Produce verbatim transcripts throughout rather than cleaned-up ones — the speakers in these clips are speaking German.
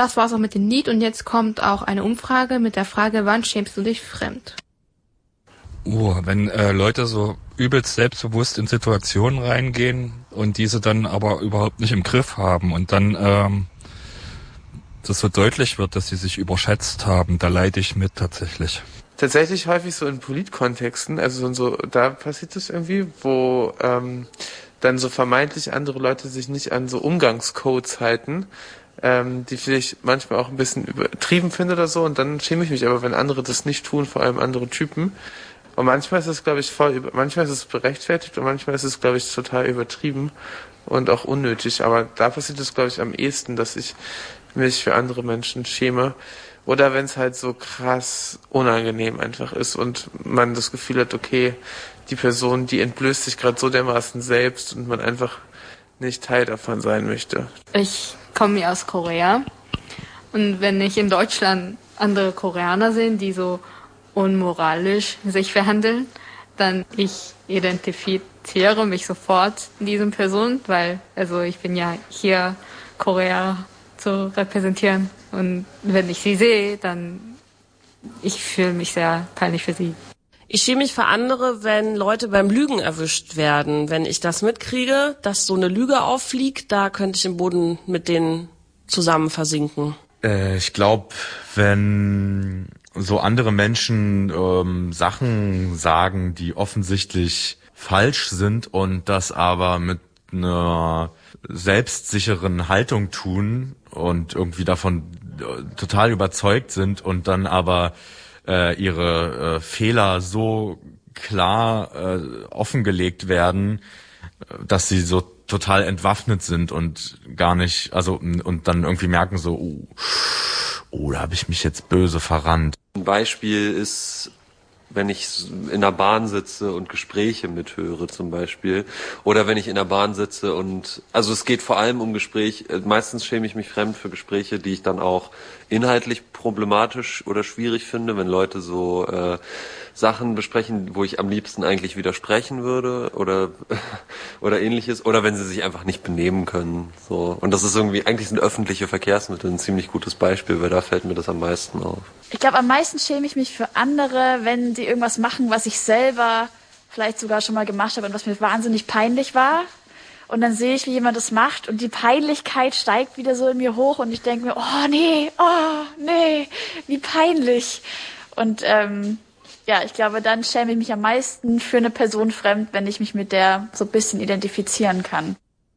Das war's auch mit dem Lied und jetzt kommt auch eine Umfrage mit der Frage, wann schämst du dich fremd? Oh, wenn äh, Leute so übelst selbstbewusst in Situationen reingehen und diese dann aber überhaupt nicht im Griff haben und dann ähm, das so deutlich wird, dass sie sich überschätzt haben, da leide ich mit tatsächlich. Tatsächlich häufig so in Politkontexten, also so, da passiert das irgendwie, wo ähm, dann so vermeintlich andere Leute sich nicht an so Umgangscodes halten, ähm, die vielleicht manchmal auch ein bisschen übertrieben finde oder so, und dann schäme ich mich aber, wenn andere das nicht tun, vor allem andere Typen. Und manchmal ist es, glaube ich, voll, manchmal ist es berechtfertigt und manchmal ist es, glaube ich, total übertrieben und auch unnötig. Aber da passiert es, glaube ich, am ehesten, dass ich mich für andere Menschen schäme. Oder wenn es halt so krass unangenehm einfach ist und man das Gefühl hat, okay, die Person, die entblößt sich gerade so dermaßen selbst und man einfach nicht Teil davon sein möchte. Ich komme ja aus Korea und wenn ich in Deutschland andere Koreaner sehe, die so unmoralisch sich verhandeln, dann ich identifiziere mich sofort in diesen Personen, weil also ich bin ja hier Korea zu repräsentieren und wenn ich sie sehe, dann ich fühle mich sehr peinlich für sie. Ich schäme mich für andere, wenn Leute beim Lügen erwischt werden. Wenn ich das mitkriege, dass so eine Lüge auffliegt, da könnte ich im Boden mit denen zusammen versinken. Äh, ich glaube, wenn so andere Menschen ähm, Sachen sagen, die offensichtlich falsch sind und das aber mit einer selbstsicheren Haltung tun und irgendwie davon äh, total überzeugt sind und dann aber äh, ihre äh, Fehler so klar äh, offengelegt werden, dass sie so total entwaffnet sind und gar nicht, also und dann irgendwie merken so, oh, oh, da habe ich mich jetzt böse verrannt. Ein Beispiel ist, wenn ich in der Bahn sitze und Gespräche mithöre zum Beispiel, oder wenn ich in der Bahn sitze und, also es geht vor allem um Gespräche, meistens schäme ich mich fremd für Gespräche, die ich dann auch inhaltlich problematisch oder schwierig finde, wenn Leute so äh, Sachen besprechen, wo ich am liebsten eigentlich widersprechen würde oder oder ähnliches, oder wenn sie sich einfach nicht benehmen können. So. Und das ist irgendwie, eigentlich sind öffentliche Verkehrsmittel ein ziemlich gutes Beispiel, weil da fällt mir das am meisten auf. Ich glaube, am meisten schäme ich mich für andere, wenn die irgendwas machen, was ich selber vielleicht sogar schon mal gemacht habe und was mir wahnsinnig peinlich war. Und dann sehe ich, wie jemand das macht und die Peinlichkeit steigt wieder so in mir hoch und ich denke mir, oh nee, oh nee, wie peinlich. Und ähm, ja, ich glaube, dann schäme ich mich am meisten für eine Person fremd, wenn ich mich mit der so ein bisschen identifizieren kann.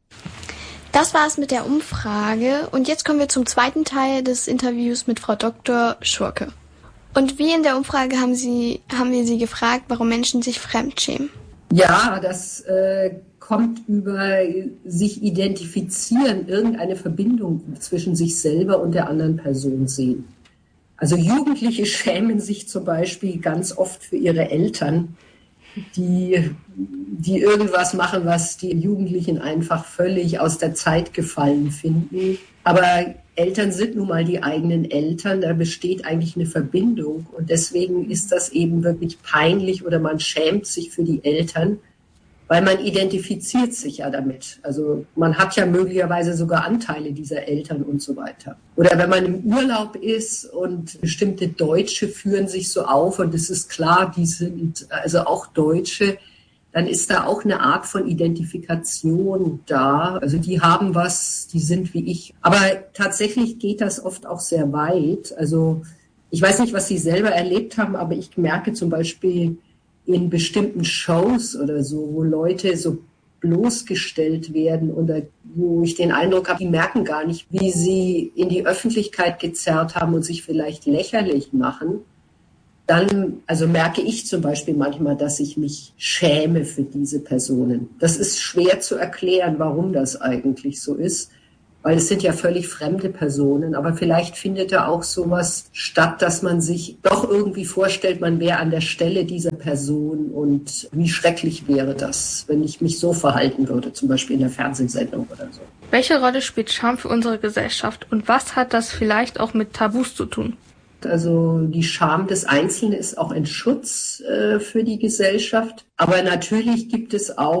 Das war es mit der Umfrage und jetzt kommen wir zum zweiten Teil des Interviews mit Frau Doktor Schurke. Und wie in der Umfrage haben, sie, haben wir sie gefragt, warum Menschen sich fremdschämen. Ja, das äh, kommt über sich identifizieren, irgendeine Verbindung zwischen sich selber und der anderen Person sehen. Also Jugendliche schämen sich zum Beispiel ganz oft für ihre Eltern, die, die irgendwas machen, was die Jugendlichen einfach völlig aus der Zeit gefallen finden. Aber Eltern sind nun mal die eigenen Eltern, da besteht eigentlich eine Verbindung und deswegen ist das eben wirklich peinlich oder man schämt sich für die Eltern, weil man identifiziert sich ja damit. Also man hat ja möglicherweise sogar Anteile dieser Eltern und so weiter. Oder wenn man im Urlaub ist und bestimmte Deutsche führen sich so auf und es ist klar, die sind also auch Deutsche, dann ist da auch eine Art von Identifikation da. Also die haben was, die sind wie ich. Aber tatsächlich geht das oft auch sehr weit. Also ich weiß nicht, was Sie selber erlebt haben, aber ich merke zum Beispiel in bestimmten Shows oder so, wo Leute so bloßgestellt werden oder wo ich den Eindruck habe, die merken gar nicht, wie sie in die Öffentlichkeit gezerrt haben und sich vielleicht lächerlich machen, dann, also merke ich zum Beispiel manchmal, dass ich mich schäme für diese Personen. Das ist schwer zu erklären, warum das eigentlich so ist, weil es sind ja völlig fremde Personen, aber vielleicht findet da auch sowas statt, dass man sich doch irgendwie vorstellt, man wäre an der Stelle dieser Person und wie schrecklich wäre das, wenn ich mich so verhalten würde, zum Beispiel in der Fernsehsendung oder so. Welche Rolle spielt Scham für unsere Gesellschaft und was hat das vielleicht auch mit Tabus zu tun? Also die Scham des Einzelnen ist auch ein Schutz äh, für die Gesellschaft. Aber natürlich gibt es auch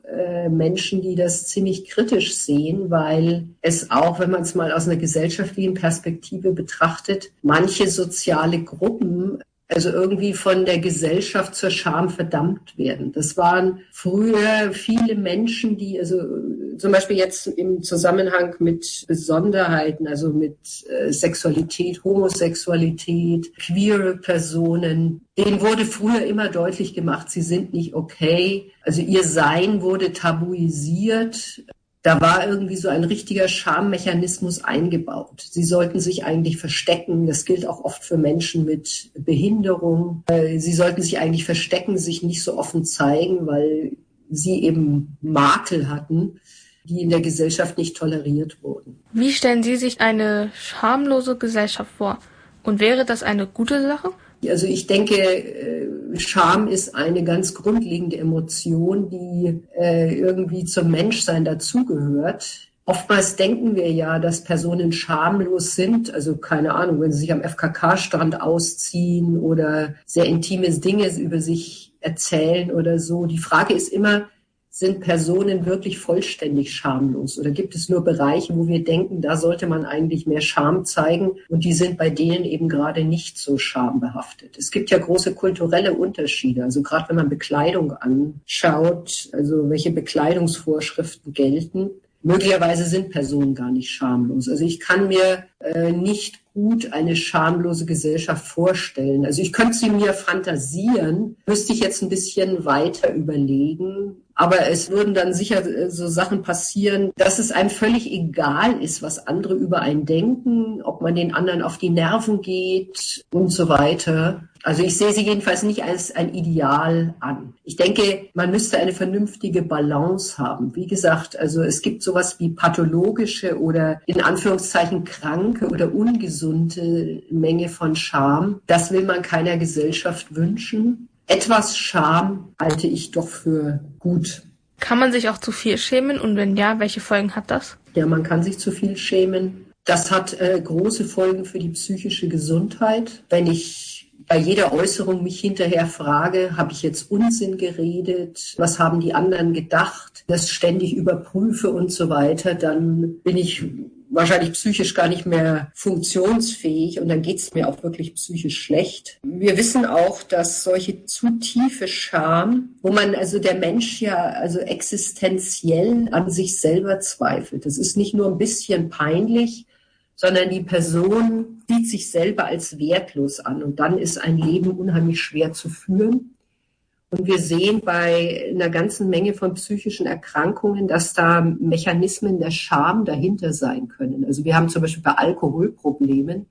äh, Menschen, die das ziemlich kritisch sehen, weil es auch, wenn man es mal aus einer gesellschaftlichen Perspektive betrachtet, manche soziale Gruppen also irgendwie von der Gesellschaft zur Scham verdammt werden. Das waren früher viele Menschen, die also zum Beispiel jetzt im Zusammenhang mit Besonderheiten, also mit äh, Sexualität, Homosexualität, queere Personen, denen wurde früher immer deutlich gemacht, sie sind nicht okay. Also ihr Sein wurde tabuisiert. Da war irgendwie so ein richtiger Schammechanismus eingebaut. Sie sollten sich eigentlich verstecken. Das gilt auch oft für Menschen mit Behinderung. Sie sollten sich eigentlich verstecken, sich nicht so offen zeigen, weil sie eben Makel hatten, die in der Gesellschaft nicht toleriert wurden. Wie stellen Sie sich eine schamlose Gesellschaft vor? Und wäre das eine gute Sache? Also ich denke, Scham ist eine ganz grundlegende Emotion, die äh, irgendwie zum Menschsein dazugehört. Oftmals denken wir ja, dass Personen schamlos sind. Also keine Ahnung, wenn sie sich am F K K-Strand ausziehen oder sehr intime Dinge über sich erzählen oder so. Die Frage ist immer, sind Personen wirklich vollständig schamlos? Oder gibt es nur Bereiche, wo wir denken, da sollte man eigentlich mehr Scham zeigen und die sind bei denen eben gerade nicht so schambehaftet? Es gibt ja große kulturelle Unterschiede. Also gerade wenn man Bekleidung anschaut, also welche Bekleidungsvorschriften gelten, möglicherweise sind Personen gar nicht schamlos. Also ich kann mir äh, nicht gut eine schamlose Gesellschaft vorstellen. Also ich könnte sie mir fantasieren, müsste ich jetzt ein bisschen weiter überlegen. Aber es würden dann sicher so Sachen passieren, dass es einem völlig egal ist, was andere über einen denken, ob man den anderen auf die Nerven geht und so weiter. Also ich sehe sie jedenfalls nicht als ein Ideal an. Ich denke, man müsste eine vernünftige Balance haben. Wie gesagt, also es gibt sowas wie pathologische oder in Anführungszeichen kranke oder ungesunde Menge von Scham. Das will man keiner Gesellschaft wünschen. Etwas Scham halte ich doch für gut. Kann man sich auch zu viel schämen und wenn ja, welche Folgen hat das? Ja, man kann sich zu viel schämen. Das hat äh, große Folgen für die psychische Gesundheit. Wenn ich bei jeder Äußerung mich hinterher frage, habe ich jetzt Unsinn geredet? Was haben die anderen gedacht? Das ständig überprüfe und so weiter, dann bin ich wahrscheinlich psychisch gar nicht mehr funktionsfähig und dann geht es mir auch wirklich psychisch schlecht. Wir wissen auch, dass solche zu tiefe Scham, wo man also der Mensch ja also existenziell an sich selber zweifelt. Das ist nicht nur ein bisschen peinlich, sondern die Person sieht sich selber als wertlos an und dann ist ein Leben unheimlich schwer zu führen. Und wir sehen bei einer ganzen Menge von psychischen Erkrankungen, dass da Mechanismen der Scham dahinter sein können. Also wir haben zum Beispiel bei Alkoholproblemen.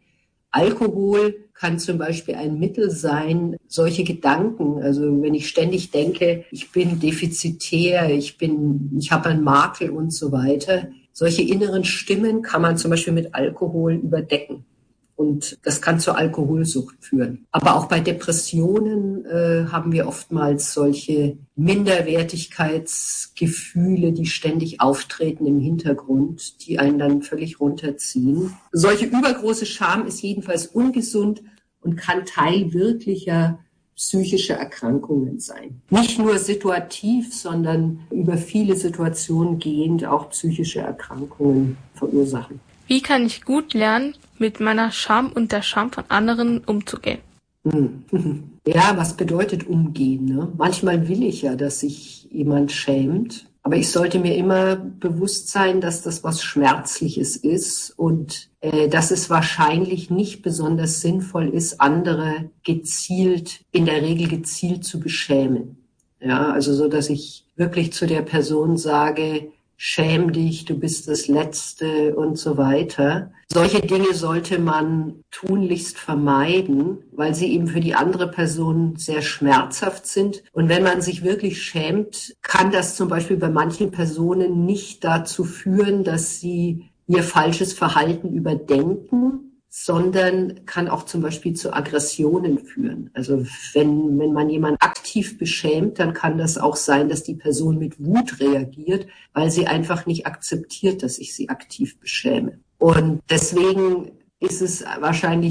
Alkohol kann zum Beispiel ein Mittel sein, solche Gedanken, also wenn ich ständig denke, ich bin defizitär, ich bin, ich habe einen Makel und so weiter. Solche inneren Stimmen kann man zum Beispiel mit Alkohol überdecken. Und das kann zur Alkoholsucht führen. Aber auch bei Depressionen äh, haben wir oftmals solche Minderwertigkeitsgefühle, die ständig auftreten im Hintergrund, die einen dann völlig runterziehen. Solche übergroße Scham ist jedenfalls ungesund und kann Teil wirklicher psychischer Erkrankungen sein. Nicht nur situativ, sondern über viele Situationen gehend auch psychische Erkrankungen verursachen. Wie kann ich gut lernen, mit meiner Scham und der Scham von anderen umzugehen? Ja, was bedeutet umgehen? Ne? Manchmal will ich ja, dass sich jemand schämt, aber ich sollte mir immer bewusst sein, dass das was Schmerzliches ist und äh, dass es wahrscheinlich nicht besonders sinnvoll ist, andere gezielt, in der Regel gezielt zu beschämen. Ja, also so, dass ich wirklich zu der Person sage, schäm dich, du bist das Letzte und so weiter. Solche Dinge sollte man tunlichst vermeiden, weil sie eben für die andere Person sehr schmerzhaft sind. Und wenn man sich wirklich schämt, kann das zum Beispiel bei manchen Personen nicht dazu führen, dass sie ihr falsches Verhalten überdenken, sondern kann auch zum Beispiel zu Aggressionen führen. Also wenn, wenn man jemanden aktiv beschämt, dann kann das auch sein, dass die Person mit Wut reagiert, weil sie einfach nicht akzeptiert, dass ich sie aktiv beschäme. Und deswegen ist es wahrscheinlich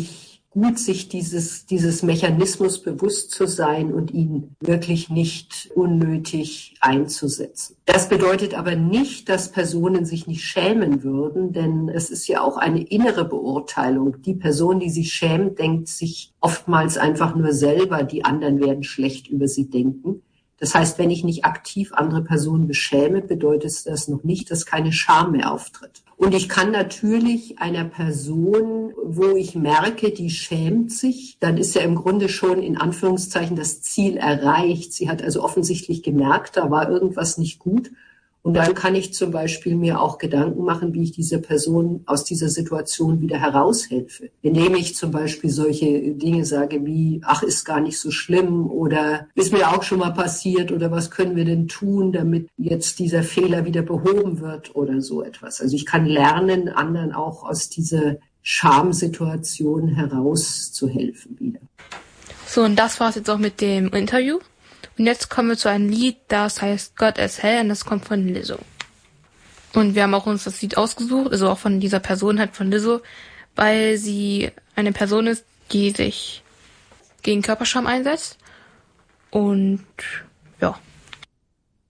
gut, sich dieses, dieses Mechanismus bewusst zu sein und ihn wirklich nicht unnötig einzusetzen. Das bedeutet aber nicht, dass Personen sich nicht schämen würden, denn es ist ja auch eine innere Beurteilung. Die Person, die sich schämt, denkt sich oftmals einfach nur selber, die anderen werden schlecht über sie denken. Das heißt, wenn ich nicht aktiv andere Personen beschäme, bedeutet das noch nicht, dass keine Scham mehr auftritt. Und ich kann natürlich einer Person, wo ich merke, die schämt sich, dann ist ja im Grunde schon in Anführungszeichen das Ziel erreicht. Sie hat also offensichtlich gemerkt, da war irgendwas nicht gut. Und dann kann ich zum Beispiel mir auch Gedanken machen, wie ich diese Person aus dieser Situation wieder heraushelfe. Indem ich zum Beispiel solche Dinge sage wie, ach, ist gar nicht so schlimm oder ist mir auch schon mal passiert oder was können wir denn tun, damit jetzt dieser Fehler wieder behoben wird oder so etwas. Also ich kann lernen, anderen auch aus dieser Schamsituation herauszuhelfen wieder. So, und das war's jetzt auch mit dem Interview. Und jetzt kommen wir zu einem Lied, das heißt God as Hell und das kommt von Lizzo. Und wir haben auch uns das Lied ausgesucht, also auch von dieser Person halt von Lizzo, weil sie eine Person ist, die sich gegen Körperscham einsetzt. Und ja.